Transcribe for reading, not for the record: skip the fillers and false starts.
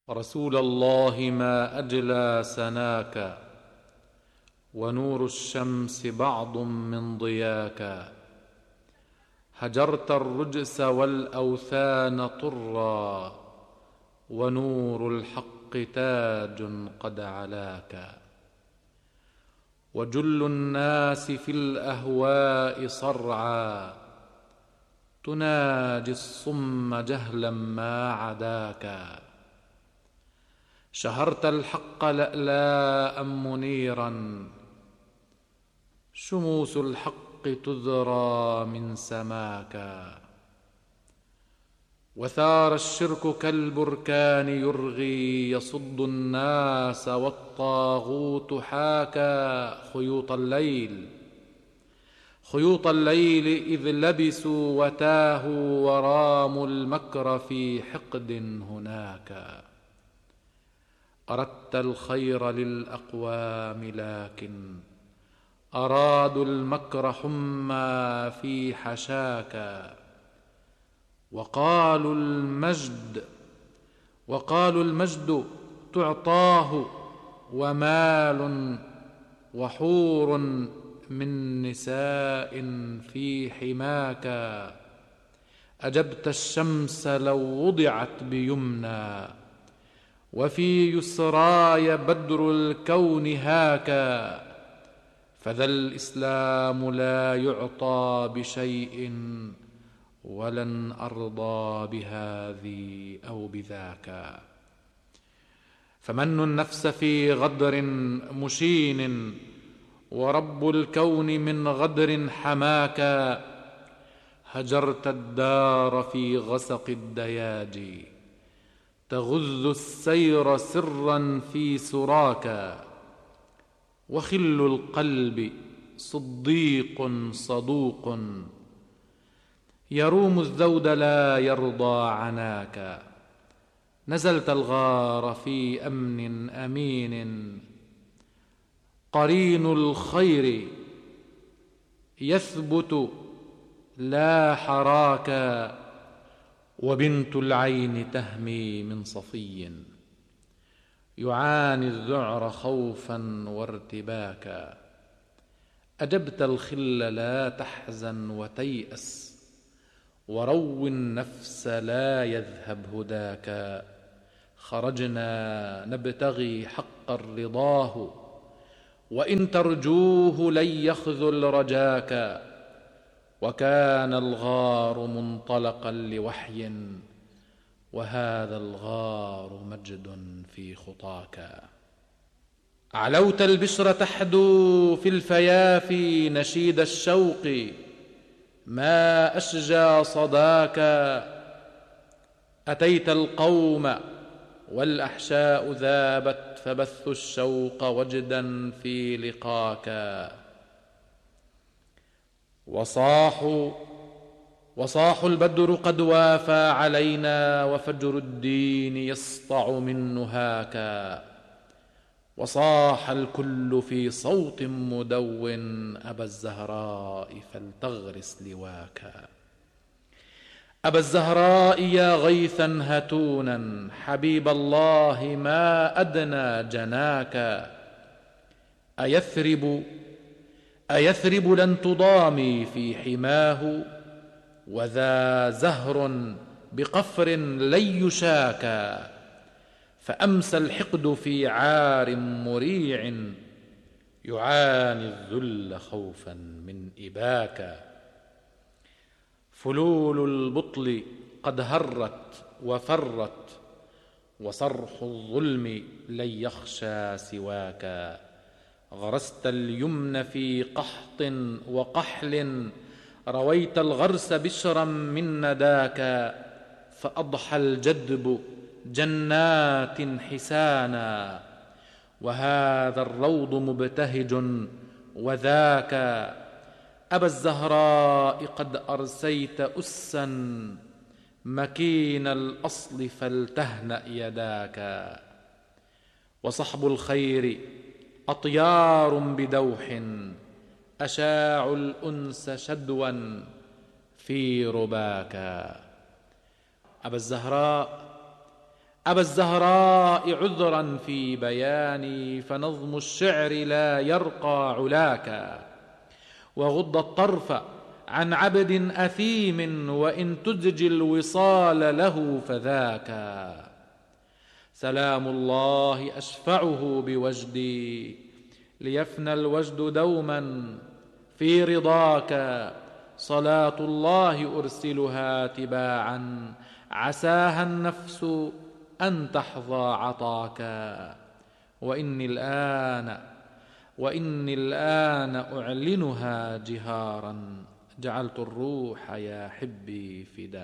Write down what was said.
رسول الله ما أجلى سناك، ونور الشمس بعض من ضياك. هجرت الرجس والأوثان طرا، ونور الحق تاج قد علاك. وجل الناس في الأهواء صرعا، تناجي الصم جهلا ما عداك. شهرت الحق لألاء منيرا، شموس الحق تذرى من سماك. وثار الشرك كالبركان يرغي، يصد الناس والطاغوت حاكا. خيوط الليل إذ لبسوا وتاهوا، وراموا المكر في حقد هناك. أردت الخير للأقوام لكن أرادوا المكر حمى في حشاك. وقالوا المجد تعطاه، ومال وحور من نساء في حماك. أجبت الشمس لو وضعت بيمنى، وفي يسراي بدر الكون هاكا. فذا الإسلام لا يعطى بشيء، ولن أرضى بهذه أو بذاك. فمن النفس في غدر مشين، ورب الكون من غدر حماك. هجرت الدار في غسق الدياجي، تغز السير سرا في سراك. وخل القلب صديق صدوق، يروم الذود لا يرضى عناك. نزلت الغار في أمن أمين، قرين الخير يثبت لا حراكا. وبنت العين تهمي من صفي، يعاني الذعر خوفا وارتباكا. أجبت الخل لا تحزن وتيأس، ورو النفس لا يذهب هداكا. خرجنا نبتغي حقا رضاه، وإن ترجوه لن يخذل رجاكا. وكان الغار منطلقا لوحي، وهذا الغار مجد في خطاك. علوت البشر تحدو في الفيافي نشيد الشوق، ما أشجى صداك. أتيت القوم والأحشاء ذابت، فبثوا الشوق وجدا في لقاك. وصاح البدر قد وافى علينا، وفجر الدين يسطع من نهاكا. وصاح الكل في صوت مدون، أبا الزهراء فلتغرس لواكا. أبا الزهراء يا غيثا هتونا، حبيب الله ما أدنى جناك. أيثرب لن تضامي في حماه، وذا زهر بقفر لن يشاكا. فأمسى الحقد في عار مريع، يعاني الذل خوفا من إباكا. فلول البطل قد هرت وفرت، وصرح الظلم لن يخشى سواكا. غرست اليمن في قحط وقحل، رويت الغرس بشرا من نداك. فأضحى الجدب جنات حسانا، وهذا الروض مبتهج وذاك. أبا الزهراء قد أرسيت أسا، مكين الأصل فلتهنأ يداك. وصحب الخير أطيار بدوح، أشاعوا الأنس شدوا في رباك. أبا الزهراء أبا الزهراء عذرا في بياني، فنظم الشعر لا يرقى علاك. وغض الطرف عن عبد أثيم، وإن تزج الوصال له فذاك. سلام الله أشفعه بوجدي، ليفنى الوجد دوما في رضاك. صلاة الله أرسلها تباعا، عساها النفس أن تحظى عطاك. وإني الآن أعلنها جهارا، جعلت الروح يا حبي فداك.